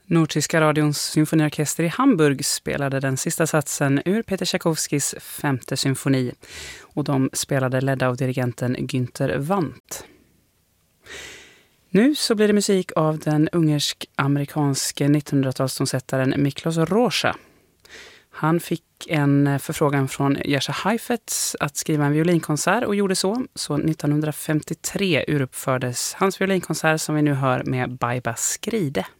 Nordtyska radions symfoniorkester i Hamburg spelade den sista satsen ur Peter Tchaikovskis 5:e symfoni. Och de spelade ledda av dirigenten Günther Wandt. Nu så blir det musik av den ungersk-amerikanske 1900-talstonsättaren Miklos Rózsa. Han fick en förfrågan från Jerzy Heifetz att skriva en violinkonsert och gjorde så. Så 1953 uruppfördes hans violinkonsert som vi nu hör med Baiba Skride.